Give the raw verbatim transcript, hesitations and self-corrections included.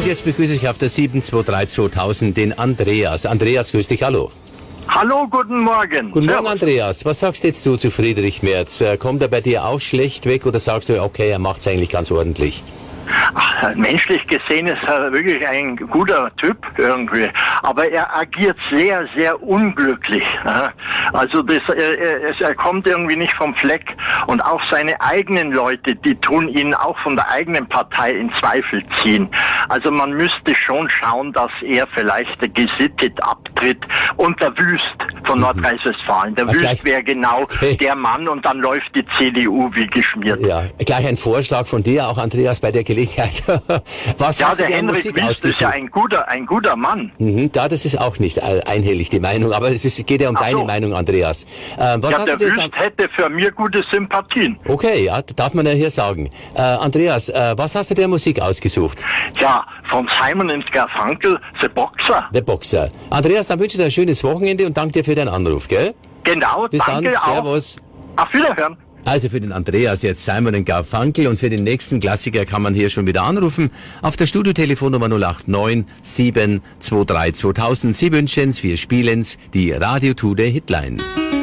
Und jetzt begrüße ich auf der sieben zwei drei zweitausend den Andreas. Andreas, grüß dich, hallo. Hallo, guten Morgen. Guten Morgen, Andreas. Was sagst du jetzt du zu Friedrich Merz? Kommt er bei dir auch schlecht weg oder sagst du, okay, er macht es eigentlich ganz ordentlich? Ach, menschlich gesehen ist er wirklich ein guter Typ irgendwie, aber er agiert sehr, sehr unglücklich. Also das, er, er kommt irgendwie nicht vom Fleck und auch seine eigenen Leute, die tun ihn auch von der eigenen Partei in Zweifel ziehen. Also man müsste schon schauen, dass er vielleicht gesittet abtritt und der Wüst von Nordrhein-Westfalen. Der Wüst wäre genau okay. Der Mann und dann läuft die C D U wie geschmiert. Ja, gleich ein Vorschlag von dir, auch Andreas, bei der Gelegenheit. Was ja, der Henrik Wüst ist ja ein guter, ein guter Mann. Mhm, da, das ist auch nicht einhellig die Meinung, aber es ist, geht ja um Ach deine so. Meinung, Andreas. Ähm, was ja, hast der du Wüst an... hätte für mir gute Sympathien. Okay, ja, darf man ja hier sagen. Äh, Andreas, äh, was hast du der Musik ausgesucht? Ja, von Simon and Garfunkel, The Boxer. The Boxer. Andreas, dann wünsche ich dir ein schönes Wochenende und danke dir für deinen Anruf, gell? Genau, bis danke dann, auch. Servus. Auf Wiederhören. Also für den Andreas jetzt Simon und Garfunkel und für den nächsten Klassiker kann man hier schon wieder anrufen auf der Studiotelefonnummer null acht neun sieben zwei drei zweitausend. Sie wünschen's, wir spielen's, die Radio Tour der Hitline.